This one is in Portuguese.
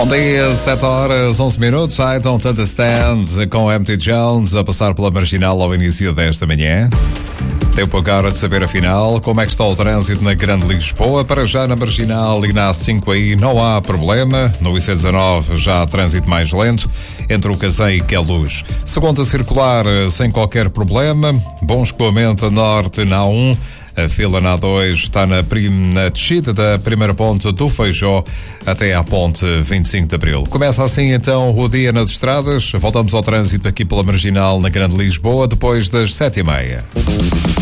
Bom dia, 7 horas, 11 minutos. I Don't Understand com Empty Jones a passar pela Marginal ao início desta manhã. Tempo agora de saber afinal como é que está o trânsito na Grande Lisboa. Para já na Marginal e na A5 aí não há problema. No IC19 já há trânsito mais lento entre o Cazém e Queluz. Segunda circular sem qualquer problema. Bom escoamento a norte na A1. A fila na A2 está na descida da primeira ponte do Feijó até à ponte 25 de Abril. Começa assim então o dia nas estradas. Voltamos ao trânsito aqui pela Marginal na Grande Lisboa depois das 7h30.